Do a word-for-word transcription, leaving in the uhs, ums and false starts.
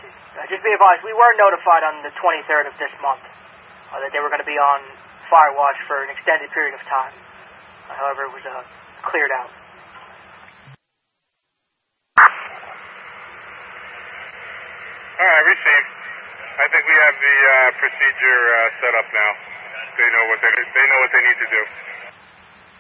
Uh, just be advised, we were notified on the twenty-third of this month uh, that they were going to be on fire watch for an extended period of time. Uh, however, it was uh, cleared out. All right, received. I think we have the uh, procedure uh, set up now. They know what they they know what they need to do.